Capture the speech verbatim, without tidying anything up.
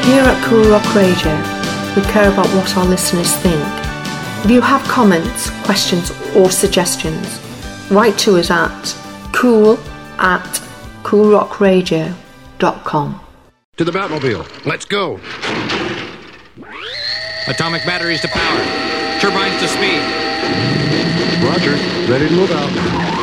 Here at Cool Rock Radio, we care about what our listeners think. If you have comments, questions or suggestions, write to us at cool at coolrockradio dot com. To the Batmobile. Let's go. Atomic batteries to power. Turbines to speed. Roger. Ready to move out.